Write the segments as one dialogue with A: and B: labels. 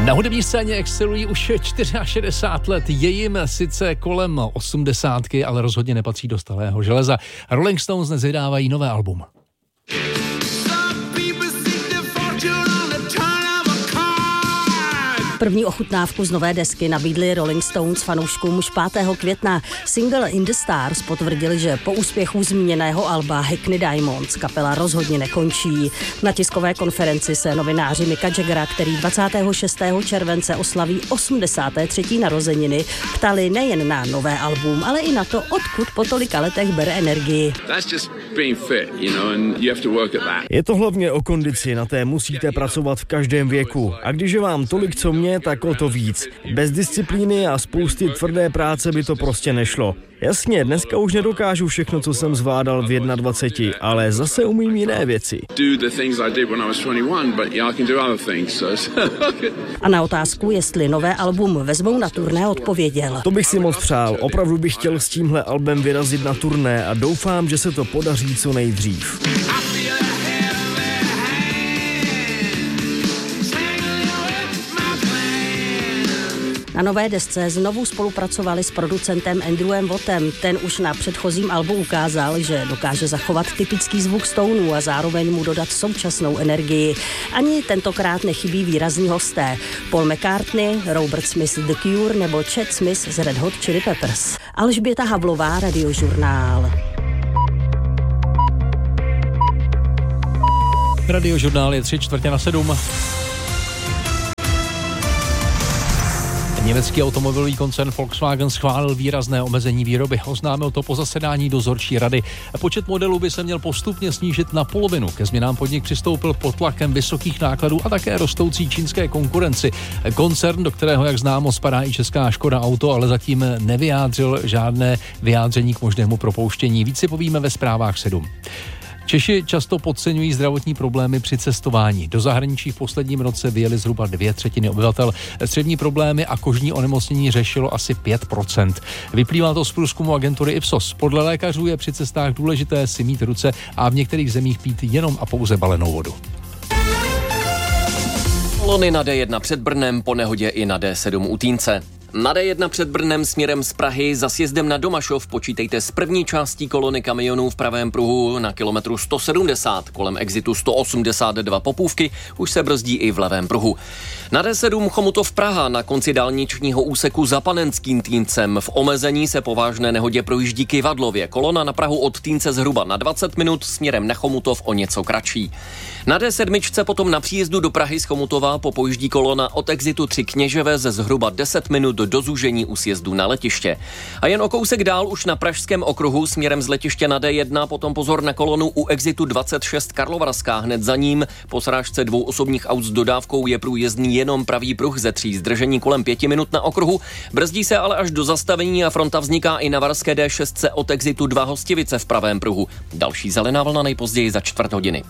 A: Na hudební scéně excelují už 64 let. Je jim sice kolem 80, ale rozhodně nepatří do starého železa. Rolling Stones dnes vydávají nové album.
B: První ochutnávku z nové desky nabídli Rolling Stones fanouškům už 5. května. Single In the Stars potvrdili, že po úspěchu zmíněného alba Hackney Diamonds kapela rozhodně nekončí. Na tiskové konferenci se novináři Micka Jaggera, který 26. července oslaví 83. narozeniny, ptali nejen na nové album, ale i na to, odkud po tolika letech bere energii.
C: Je to hlavně o kondici, na té musíte pracovat v každém věku. A když je vám tolik, co mě, tak o to víc. Bez disciplíny a spousty tvrdé práce by to prostě nešlo. Jasně, dneska už nedokážu všechno, co jsem zvládal v 21, ale zase umím jiné věci.
B: A na otázku, jestli nové album vezmou na turné, odpověděl.
C: To bych si moc přál. Opravdu bych chtěl s tímhle albem vyrazit na turné a doufám, že se to podaří co nejdřív.
B: Na nové desce znovu spolupracovali s producentem Andrewem Wattem. Ten už na předchozím albu ukázal, že dokáže zachovat typický zvuk Stoneů a zároveň mu dodat současnou energii. Ani tentokrát nechybí výrazní hosté. Paul McCartney, Robert Smith The Cure nebo Chad Smith z Red Hot Chili Peppers. Alžběta Havlová, Radiožurnál.
A: Radiožurnál je 6:45. Německý automobilový koncern Volkswagen schválil výrazné omezení výroby. Oznámil to po zasedání dozorčí rady. Počet modelů by se měl postupně snížit na polovinu. Ke změnám podnik přistoupil pod tlakem vysokých nákladů a také rostoucí čínské konkurenci. Koncern, do kterého, jak známo, spadá i česká Škoda Auto, ale zatím nevyjádřil žádné vyjádření k možnému propouštění. Víc si povíme ve zprávách 7. Češi často podceňují zdravotní problémy při cestování. Do zahraničí v posledním roce vyjeli zhruba 2/3 obyvatel. Střevní problémy a kožní onemocnění řešilo asi 5%. Vyplývá to z průzkumu agentury Ipsos. Podle lékařů je při cestách důležité si mít ruce a v některých zemích pít jenom a pouze balenou vodu.
D: Kolony na D1 před Brnem, po nehodě i na D7 u Týnce. Na D1 před Brnem směrem z Prahy za sjezdem na Domašov počítejte s první částí kolony kamionů v pravém pruhu na kilometru 170, kolem exitu 182 Popůvky, už se brzdí i v levém pruhu. Na D7 Chomutov Praha na konci dálničního úseku za Panenským Týncem v omezení se po vážné nehodě projíždí Kyvadlově. Kolona na Prahu od Týnce zhruba na 20 minut, směrem na Chomutov o něco kratší. Na D7 potom na příjezdu do Prahy z Chomutova popojíždí kolona od exitu 3 Kněževe ze zhruba 10 minut do zúžení u sjezdu na letiště. A jen o kousek dál už na Pražském okruhu směrem z letiště na D1 potom pozor na kolonu u exitu 26 Karlovarská. Hned za ním po srážce 2 osobních aut s dodávkou je průjezdný jenom pravý pruh ze 3 zdržení kolem 5 minut na okruhu. Brzdí se ale až do zastavení a fronta vzniká i na Varské D6 od exitu 2 Hostivice v pravém pruhu. Další zelená vlna nejpozději za 4 hodiny.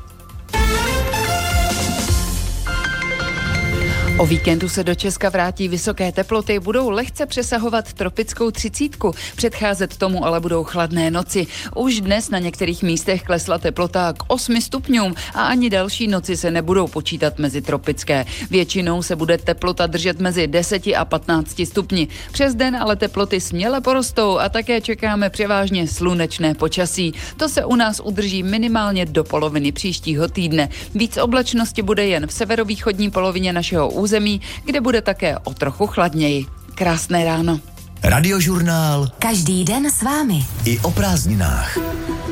E: O víkendu se do Česka vrátí vysoké teploty, budou lehce přesahovat tropickou 30. Předcházet tomu ale budou chladné noci. Už dnes na některých místech klesla teplota k 8 stupňům a ani další noci se nebudou počítat mezi tropické. Většinou se bude teplota držet mezi 10 a 15 stupni. Přes den ale teploty směle porostou a také čekáme převážně slunečné počasí. To se u nás udrží minimálně do poloviny příštího týdne. Víc oblačnosti bude jen v severovýchodní polovině našeho území, kde bude také o trochu chladněji. Krásné ráno.
F: Radiožurnál.
G: Každý den s vámi.
F: I o prázdninách.